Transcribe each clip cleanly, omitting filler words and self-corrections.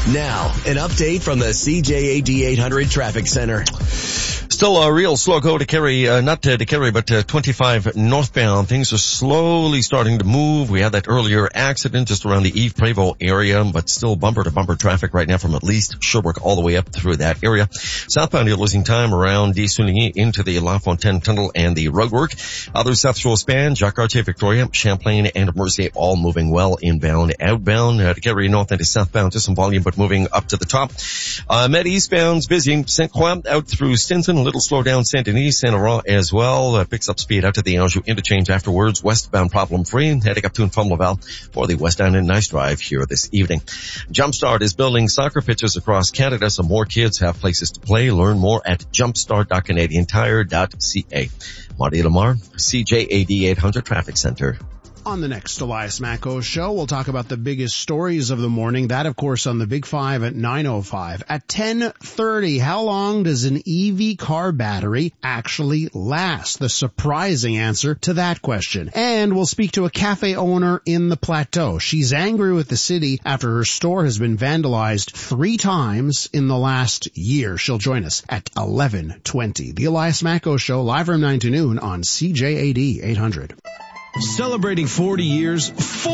Now, an update from the CJAD 800 Traffic Center. Still a real slow go to Kerry, not to Kerry, but 25 northbound. Things are slowly starting to move. We had that earlier accident just around the Yves Prévost area, but still bumper to bumper traffic right now from at least Sherbrooke all the way up through that area. Southbound, you're losing time around Desuligny into the La Fontaine Tunnel and the roadwork. Other South Shore span, Jacques Cartier, Victoria, Champlain, and Mercier all moving well inbound, outbound. To Kerry north and to southbound, just some volume, but moving up to the top. Med eastbound's busy. St. Croix out through Stinson, a little slow down Saint Denis, Saint Laurent as well. Picks up speed out to the Anjou interchange afterwards. Westbound problem free. Heading up to and from Laval for the West Island Nice Drive here this evening. Jumpstart is building soccer pitches across Canada so more kids have places to play. Learn more at jumpstart.canadiantire.ca. Marty Lamar, CJAD 800 Traffic Center. On the next Elias Macko Show, we'll talk about the biggest stories of the morning. That, of course, on the Big Five at 9:05. At 10:30, how long does an EV car battery actually last? The surprising answer to that question. And we'll speak to a cafe owner in the Plateau. She's angry with the city after her store has been vandalized 3 times in the last year. She'll join us at 11:20. The Elias Macko Show, live from 9 to noon on CJAD 800. Celebrating 40 years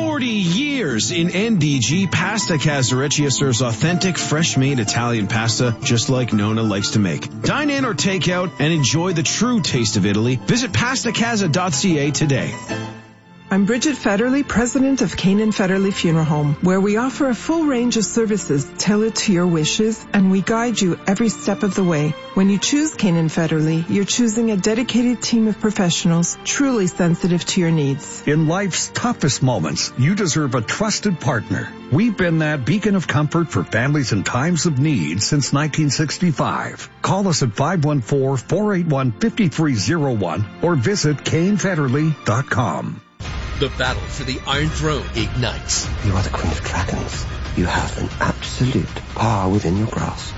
in NDG, Pasta Casareccia serves authentic, fresh-made Italian pasta just like Nona likes to make. Dine in or take out and enjoy the true taste of Italy. Visit pastacasa.ca today. I'm Bridget Federley, president of Canaan Federley Funeral Home, where we offer a full range of services tailored to your wishes, and we guide you every step of the way. When you choose Canaan Federley, you're choosing a dedicated team of professionals truly sensitive to your needs. In life's toughest moments, you deserve a trusted partner. We've been that beacon of comfort for families in times of need since 1965. Call us at 514-481-5301 or visit canefederley.com. The battle for the Iron Throne ignites. You are the Queen of Dragons. You have an absolute power within your grasp.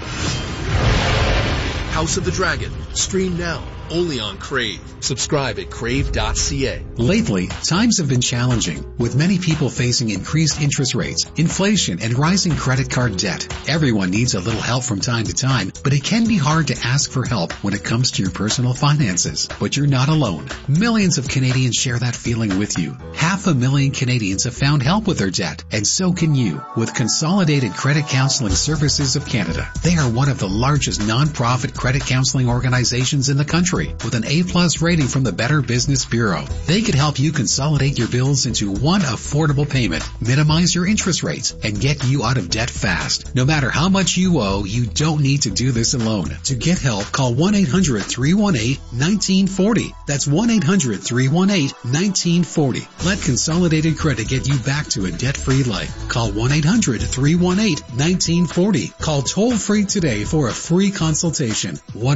House of the Dragon. Stream now. Only on Crave. Subscribe at crave.ca. Lately, times have been challenging, with many people facing increased interest rates, inflation, and rising credit card debt. Everyone needs a little help from time to time, but it can be hard to ask for help when it comes to your personal finances. But you're not alone. Millions of Canadians share that feeling with you. 500,000 Canadians have found help with their debt, and so can you, with Consolidated Credit Counseling Services of Canada. They are one of the largest non-profit credit counseling organizations in the country, with an A+ rating from the Better Business Bureau. They could help you consolidate your bills into one affordable payment, minimize your interest rates, and get you out of debt fast. No matter how much you owe, you don't need to do this alone. To get help, call 1-800-318-1940. That's 1-800-318-1940. Let Consolidated Credit get you back to a debt-free life. Call 1-800-318-1940. Call toll-free today for a free consultation.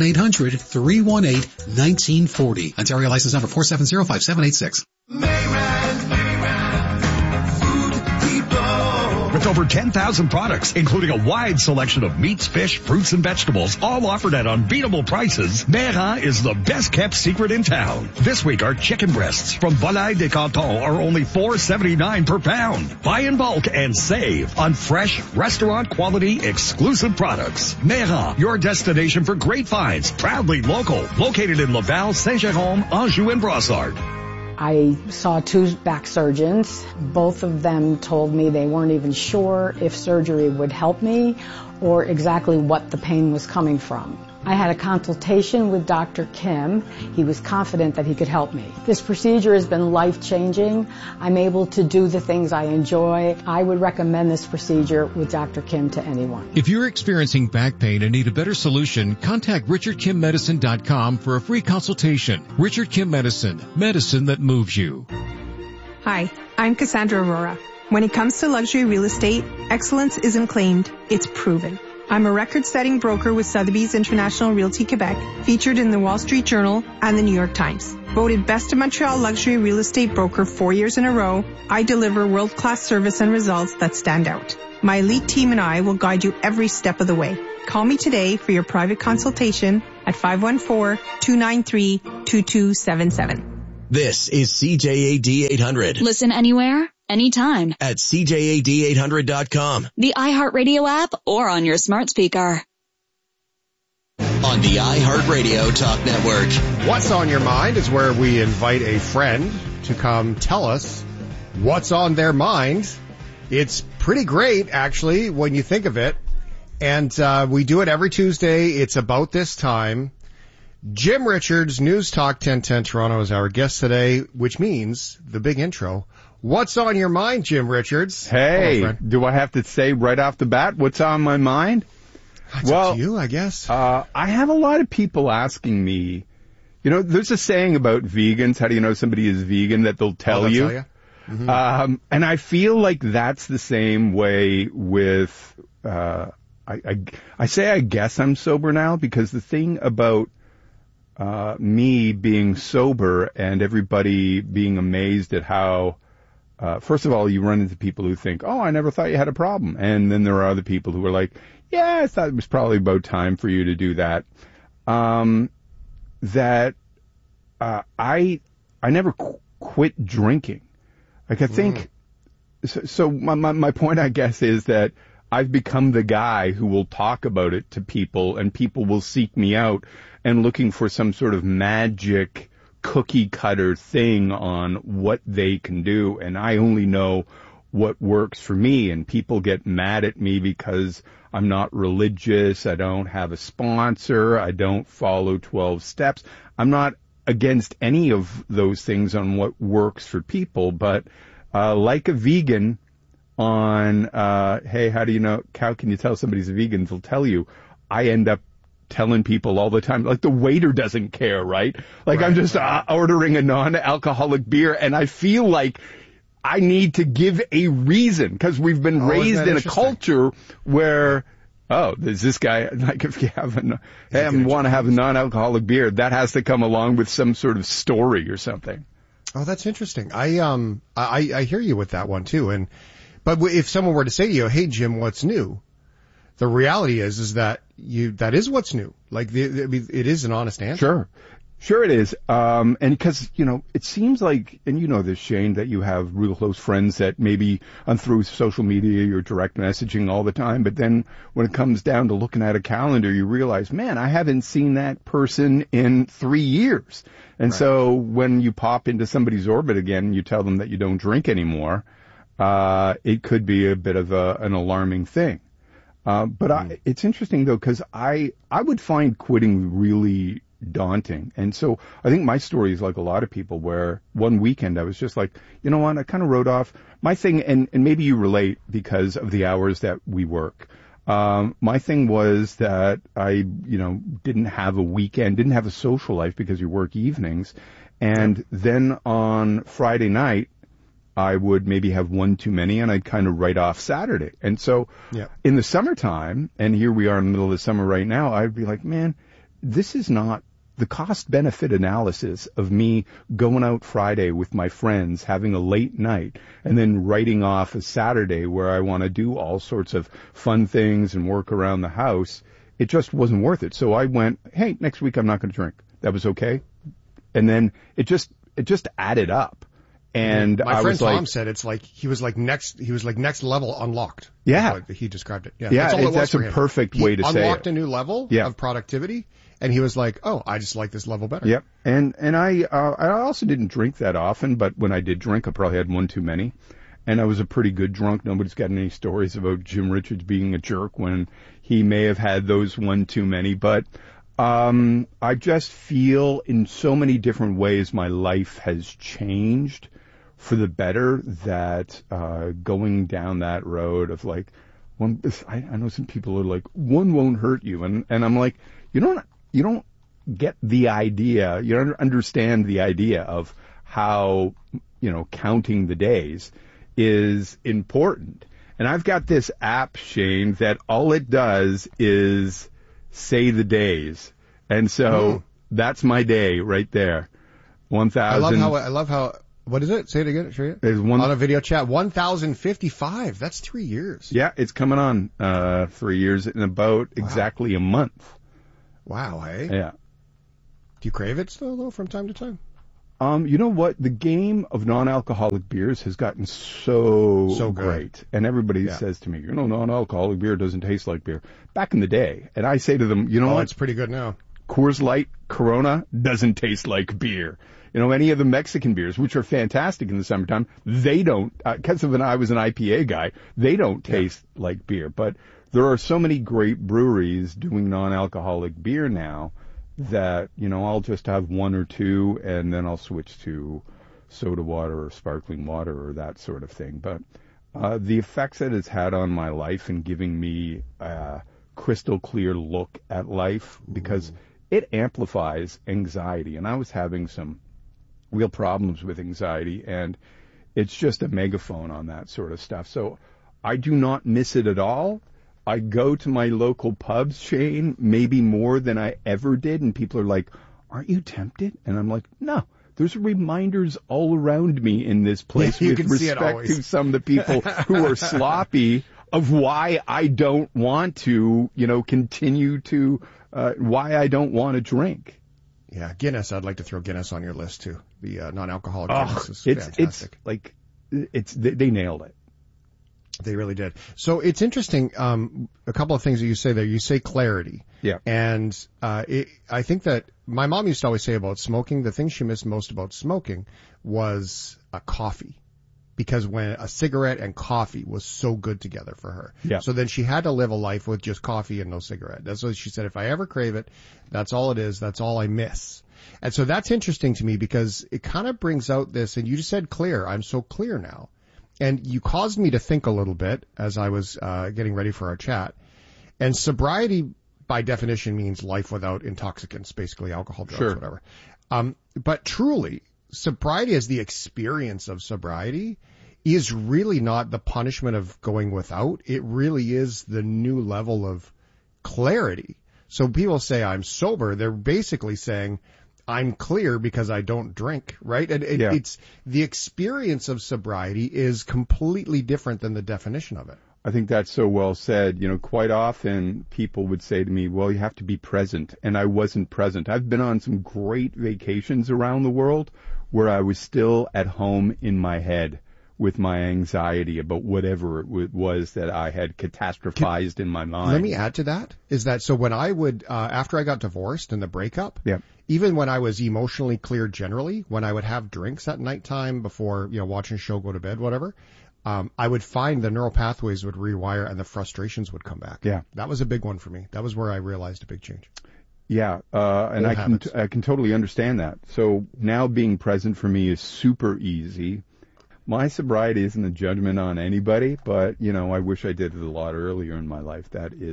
1-800-318-1940. Ontario license number 4705786. With over 10,000 products, including a wide selection of meats, fish, fruits, and vegetables, all offered at unbeatable prices, Mera is the best-kept secret in town. This week, our chicken breasts from Volaille des Cantons are only $4.79 per pound. Buy in bulk and save on fresh, restaurant-quality, exclusive products. Mera, your destination for great finds, proudly local, located in Laval, Saint-Jérôme, Anjou, and Brossard. I saw 2 back surgeons. Both of them told me they weren't even sure if surgery would help me or exactly what the pain was coming from. I had a consultation with Dr. Kim. He was confident that he could help me. This procedure has been life-changing. I'm able to do the things I enjoy. I would recommend this procedure with Dr. Kim to anyone. If you're experiencing back pain and need a better solution, contact RichardKimMedicine.com for a free consultation. Richard Kim Medicine, medicine that moves you. Hi, I'm Cassandra Aurora. When it comes to luxury real estate, excellence isn't claimed, it's proven. I'm a record-setting broker with Sotheby's International Realty Quebec, featured in the Wall Street Journal and the New York Times. Voted Best of Montreal Luxury Real Estate Broker 4 years in a row, I deliver world-class service and results that stand out. My elite team and I will guide you every step of the way. Call me today for your private consultation at 514-293-2277. This is CJAD 800. Listen anywhere, anytime. At CJAD800.com. The iHeartRadio app or on your smart speaker. On the iHeartRadio Talk Network. What's on Your Mind is where we invite a friend to come tell us what's on their mind. It's pretty great, actually, when you think of it. And we do it every Tuesday. It's about this time. Jim Richards, News Talk 1010 Toronto, is our guest today, which means the big intro. What's on your mind, Jim Richards? Hey, hello, do I have to say right off the bat what's on my mind? That's up to you, I guess. I have a lot of people asking me, there's a saying about vegans. How do you know somebody is vegan? That they'll tell you. Mm-hmm. And I feel like that's the same way with, I say I guess I'm sober now, because the thing about me being sober and everybody being amazed at how, first of all, you run into people who think, oh, I never thought you had a problem. And then there are other people who are like, yeah, I thought it was probably about time for you to do that. I never quit drinking. Like, I think, so my point, I guess, is that I've become the guy who will talk about it to people, and people will seek me out and looking for some sort of magic cookie cutter thing on what they can do. And I only know what works for me, and people get mad at me because I'm not religious. I don't have a sponsor. I don't follow 12 steps. I'm not against any of those things on what works for people, but like a vegan on, hey, how can you tell somebody's a vegan? They'll tell you. I end up telling people all the time, like the waiter doesn't care, right? Like I'm just ordering a non-alcoholic beer, and I feel like I need to give a reason, because we've been raised in a culture where, there's this guy, like if you have want to have a non-alcoholic beer, that has to come along with some sort of story or something. Oh, that's interesting. I hear you with that one too. But if someone were to say to you, hey Jim, what's new? The reality is that that is what's new. Like it is an honest answer. Sure it is. And because, it seems like, and you know this, Shane, that you have real close friends that maybe through social media, you're direct messaging all the time. But then when it comes down to looking at a calendar, you realize, man, I haven't seen that person in 3 years. And so when you pop into somebody's orbit again, you tell them that you don't drink anymore, it could be a bit of an alarming thing. But it's interesting though, because I would find quitting really daunting. And so I think my story is like a lot of people, where one weekend I was just like, you know what, I kind of wrote off my thing, and maybe you relate because of the hours that we work. My thing was that I, didn't have a weekend, didn't have a social life because you work evenings. And then on Friday night, I would maybe have one too many, and I'd kind of write off Saturday. And so in the summertime, and here we are in the middle of the summer right now, I'd be like, man, this is not the cost-benefit analysis of me going out Friday with my friends, having a late night, and then writing off a Saturday where I want to do all sorts of fun things and work around the house. It just wasn't worth it. So I went, hey, next week I'm not going to drink. That was okay. And then it just added up. And my friend Tom said it's like he was like next level unlocked. Yeah, he described it. That's a perfect way to say it. He unlocked a new level of productivity, and he was like, "Oh, I just like this level better." Yep. And I also didn't drink that often, but when I did drink, I probably had one too many, and I was a pretty good drunk. Nobody's got any stories about Jim Richards being a jerk when he may have had those one too many, but. I just feel in so many different ways my life has changed for the better, that going down that road of like, I know some people are like, one won't hurt you, and I'm like, you don't get the idea, you don't understand the idea of how counting the days is important. And I've got this app, Shane, that all it does is say the days, and so that's my day right there. 1,000. I love how. What is it? Say it again. Show you. There's one on a video chat. 1,055. That's 3 years. Yeah, it's coming on 3 years in about exactly a month. Wow. Hey. Yeah. Do you crave it still though from time to time? You know what? The game of non-alcoholic beers has gotten so great. And everybody says to me, non-alcoholic beer doesn't taste like beer. Back in the day. And I say to them, what? It's pretty good now. Coors Light, Corona doesn't taste like beer. Any of the Mexican beers, which are fantastic in the summertime, they don't, because I was an IPA guy, they don't taste like beer. But there are so many great breweries doing non-alcoholic beer now that, I'll just have one or two and then I'll switch to soda water or sparkling water or that sort of thing. But the effects that it's had on my life and giving me a crystal clear look at life, because it amplifies anxiety. And I was having some real problems with anxiety, and it's just a megaphone on that sort of stuff. So I do not miss it at all. I go to my local pubs, Shane, maybe more than I ever did, and people are like, aren't you tempted? And I'm like, no. There's reminders all around me in this place with respect to some of the people who are sloppy of why I don't want to, continue to, why I don't want to drink. Yeah, Guinness. I'd like to throw Guinness on your list too. The non-alcoholic Guinness is fantastic. They nailed it. They really did. So it's interesting. A couple of things that you say there. You say clarity. Yeah. And I think that my mom used to always say about smoking, the thing she missed most about smoking was coffee. Because when a cigarette and coffee was so good together for her. Yeah. So then she had to live a life with just coffee and no cigarette. That's what she said. If I ever crave it, that's all it is. That's all I miss. And so that's interesting to me because it kind of brings out this, and you just said clear. I'm so clear now. And you caused me to think a little bit as I was getting ready for our chat. And sobriety, by definition, means life without intoxicants, basically alcohol, drugs, whatever. But truly, sobriety as the experience of sobriety is really not the punishment of going without. It really is the new level of clarity. So people say I'm sober. They're basically saying I'm clear because I don't drink, right? And it's the experience of sobriety is completely different than the definition of it. I think that's so well said. Quite often people would say to me, well, you have to be present. And I wasn't present. I've been on some great vacations around the world where I was still at home in my head with my anxiety about whatever it was that I had catastrophized in my mind. Let me add to that, is that so when I would, after I got divorced and the breakup, even when I was emotionally clear generally, when I would have drinks at nighttime before, watching a show, go to bed, whatever, I would find the neural pathways would rewire and the frustrations would come back. Yeah. That was a big one for me. That was where I realized a big change. Yeah, and I can totally understand that. So now being present for me is super easy. My sobriety isn't a judgment on anybody, but, I wish I did it a lot earlier in my life.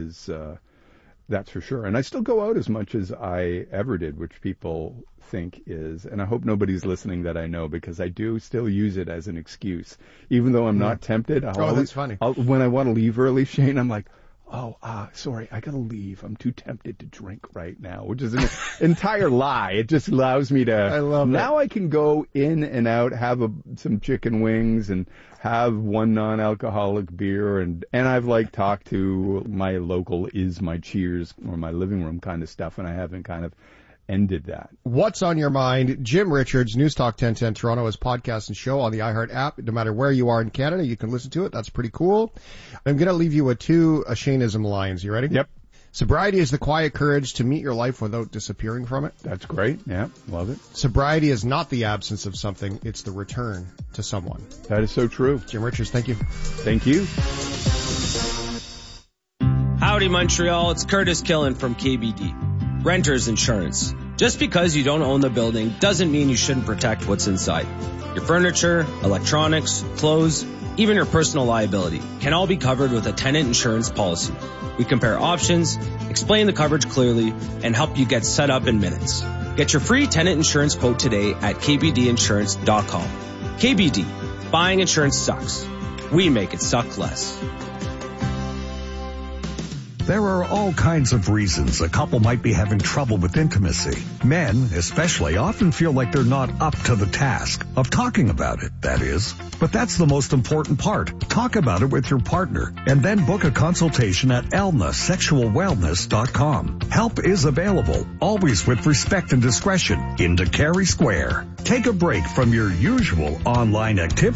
That's for sure. And I still go out as much as I ever did, which people think is, and I hope nobody's listening that I know, because I do still use it as an excuse. Even though I'm not tempted, that's funny. When I want to leave early, Shane, I'm like, sorry, I gotta leave. I'm too tempted to drink right now, which is an entire lie. It just allows me to, I love now I can go in and out, have some chicken wings and have one non-alcoholic beer. And I've talked to my local Is My Cheers or my living room kind of stuff, and I haven't kind of ended that. What's on your mind? Jim Richards, News Talk 1010 Toronto, his podcast and show on the iHeart app. No matter where you are in Canada, you can listen to it. That's pretty cool. I'm going to leave you with two Shaneism lines. You ready? Yep. Sobriety is the quiet courage to meet your life without disappearing from it. That's great. Yeah, love it. Sobriety is not the absence of something. It's the return to someone. That is so true. Jim Richards, thank you. Thank you. Howdy, Montreal. It's Curtis Killen from KBD. Renters insurance. Just because you don't own the building doesn't mean you shouldn't protect what's inside. Your furniture, electronics, clothes, even your personal liability can all be covered with a tenant insurance policy. We compare options, explain the coverage clearly, and help you get set up in minutes. Get your free tenant insurance quote today at kbdinsurance.com. KBD. Buying insurance sucks. We make it suck less. There are all kinds of reasons a couple might be having trouble with intimacy. Men, especially, often feel like they're not up to the task of talking about it, that is. But that's the most important part. Talk about it with your partner and then book a consultation at elnasexualwellness.com. Help is available, always with respect and discretion, in DeCary Square. Take a break from your usual online activity